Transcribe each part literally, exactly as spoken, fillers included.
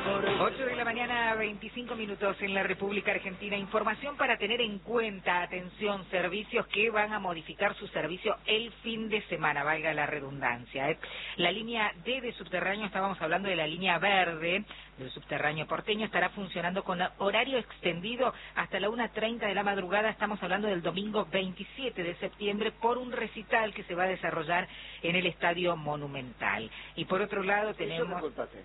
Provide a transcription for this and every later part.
ocho de la mañana, veinticinco minutos en la República Argentina. Información para tener en cuenta. Atención, servicios que van a modificar su servicio el fin de semana, valga la redundancia. ¿eh? La línea D de subterráneo, estábamos hablando de la línea verde del subterráneo porteño, estará funcionando con horario extendido hasta la una treinta de la madrugada. Estamos hablando del domingo veintisiete de septiembre por un recital que se va a desarrollar en el Estadio Monumental. Y por otro lado tenemos...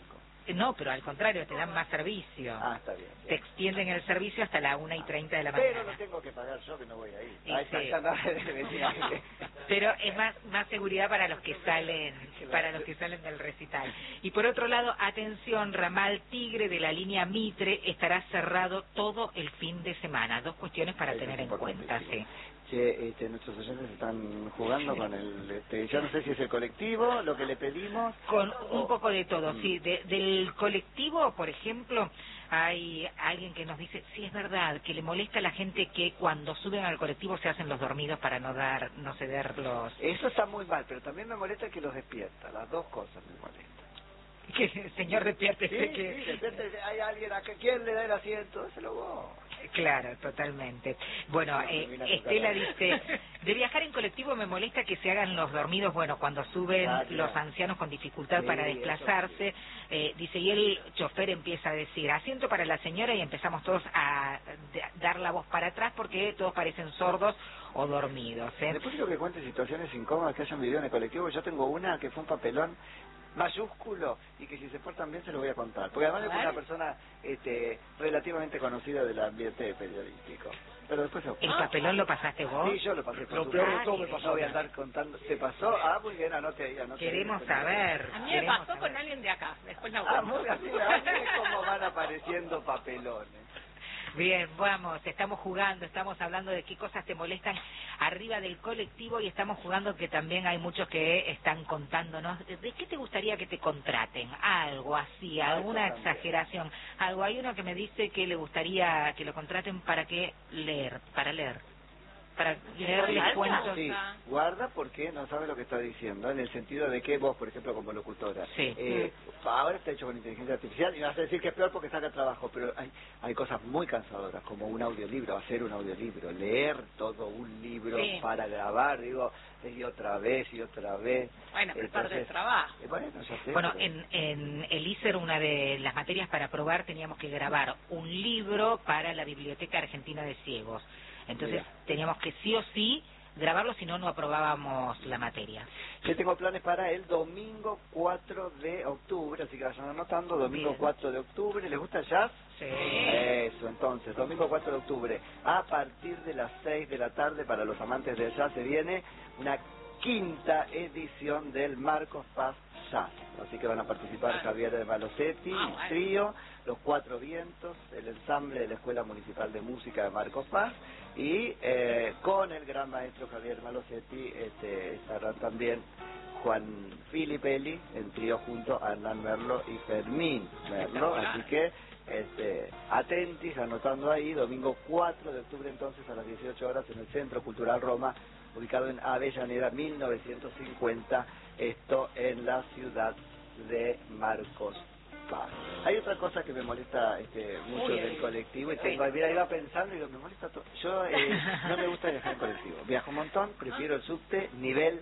No, pero al contrario, te dan más servicio. Ah, está bien, bien. Te extienden el servicio hasta la una y treinta de la mañana. Pero lo tengo que pagar yo, que no voy a ir. Sí, Ahí sí. está, no, venía. Pero es más más seguridad para los que salen para los que salen del recital. Y por otro lado, atención, ramal Tigre de la línea Mitre estará cerrado todo el fin de semana. Dos cuestiones para tener en cuenta, sí. Che, este, nuestros oyentes están jugando con el, este, yo no sé si es el colectivo, lo que le pedimos. Con un o... poco de todo, sí. De, del colectivo, por ejemplo, hay alguien que nos dice, sí, es verdad, que le molesta a la gente que cuando suben al colectivo se hacen los dormidos para no dar, no ceder los... Eso está muy mal, pero también me molesta que los despierta, las dos cosas me molestan. Que el señor despiértese. Sí, que... sí, despiértese, hay alguien acá, ¿quién le da el asiento? Déselo vos. Claro, totalmente. Bueno, eh, Estela dice, de viajar en colectivo me molesta que se hagan los dormidos, bueno, cuando suben ah, los ancianos con dificultad sí, para desplazarse, sí. eh, dice, y el chofer empieza a decir, asiento para la señora, y empezamos todos a dar la voz para atrás porque todos parecen sordos o dormidos. ¿eh? Después quiero que cuente situaciones incómodas que hayan vivido en el colectivo. Yo tengo una que fue un papelón mayúsculo y que si se portan bien se lo voy a contar, porque además es una persona este, relativamente conocida del ambiente periodístico, pero después ¿El ah, papelón lo pasaste vos? Sí, yo lo pasé. Lo peor de todo me pasó. No voy a andar contando. ¿Te pasó? Ah, muy bien, anote ahí, anote Queremos ahí, saber. A mí me pasó saber. Con alguien de acá, después la Ah, muy bien, así como van apareciendo papelones. Bien, vamos, estamos jugando, estamos hablando de qué cosas te molestan arriba del colectivo y estamos jugando que también hay muchos que están contándonos. ¿De qué te gustaría que te contraten? Algo así, alguna exageración. Algo, hay uno que me dice que le gustaría que lo contraten para qué leer, para leer. Para leerles cuentos. Sí, guarda porque no sabe lo que está diciendo, en el sentido de que vos, por ejemplo, como locutora, sí. eh, ahora está hecho con inteligencia artificial y me vas a decir que es peor porque saca trabajo, pero hay, hay cosas muy cansadoras, como un audiolibro, hacer un audiolibro, leer todo un libro sí. para grabar, digo, y otra vez y otra vez. Bueno, pero parte del trabajo. Eh, bueno, ya sé, bueno pero... en, en el I S E R, una de las materias para probar, teníamos que grabar un libro para la Biblioteca Argentina de Ciegos. Entonces Mira. teníamos que sí o sí grabarlo, si no, no aprobábamos la materia. Yo tengo planes para el domingo cuatro de octubre, así que vayan anotando, domingo Bien. cuatro de octubre. ¿Les gusta el jazz? Sí. Eso, entonces, domingo cuatro de octubre, a partir de las seis de la tarde, para los amantes del jazz, se viene una quinta edición del Marcos Paz Jazz. Así que van a participar ah. Javier de Malosetti, ah, bueno. Trío, Los Cuatro Vientos, el ensamble de la Escuela Municipal de Música de Marcos Paz, y eh, con el gran maestro Javier Malosetti este, estarán también Juan Filipelli en trío junto a Hernán Merlo y Fermín Merlo, así que este, atentis, anotando ahí, domingo cuatro de octubre entonces a las dieciocho horas en el Centro Cultural Roma, ubicado en Avellaneda mil novecientos cincuenta, esto en la ciudad de Marcos Paz. Hay otra cosa que me molesta este, mucho Uy, del colectivo, y tengo, mira, iba pensando y digo, me molesta todo. Yo eh, no me gusta viajar en colectivo, viajo un montón, prefiero el subte, nivel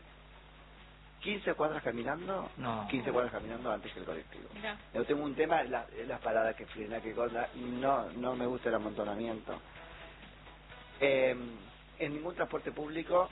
quince cuadras caminando, no. quince cuadras caminando antes que el colectivo. Mira. Yo tengo un tema, la, las paradas que frena, que cosa, no, no me gusta el amontonamiento. Eh, en ningún transporte público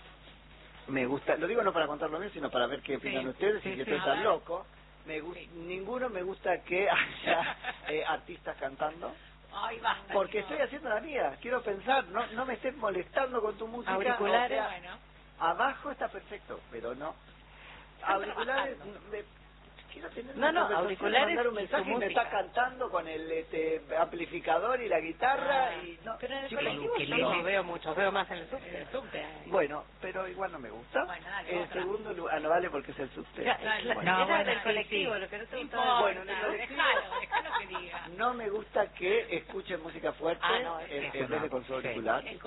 me gusta, lo digo no para contar lo mío, sino para ver qué opinan sí, ustedes, sí, y que sí, estoy tan loco. Me gusta, sí. Ninguno me gusta que haya eh, artistas cantando. Ay, basta, porque no. estoy haciendo la mía, quiero pensar, no no me estés molestando con tu música. Auriculares, o sea, bueno. Abajo está perfecto, pero no. Auriculares, me, quiero tener no, no, auriculares, mandar un mensaje y, y me está cantando con el este, amplificador y la guitarra ah, y no. Pero en el chicos, colectivo yo no veo mucho, veo más en el subte. El subte bueno, pero igual no me gusta. Bueno, dale, el segundo lugar, ah, no vale porque es el subte. Ya, dale, bueno, no, no, bueno, bueno, el colectivo, sí. Lo que no te gusta. Bueno, en el colectivo, déjalo, déjalo que diga. No me gusta que escuchen música fuerte ah, no, en, en vez no. de con su auricular. Sí.